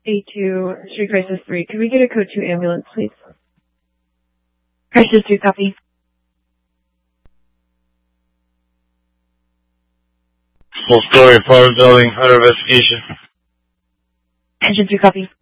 A2, Street Crisis 3. Could we get a code 2 ambulance, please? Crisis 3, copy. Full story, apartment building, under investigation. Engine 3, copy.